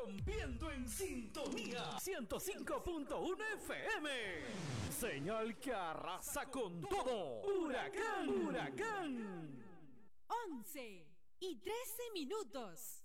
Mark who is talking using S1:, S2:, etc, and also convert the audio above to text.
S1: rompiendo en sintonía 105.1 FM. Señal que arrasa con todo. Huracán, huracán.
S2: 11:13.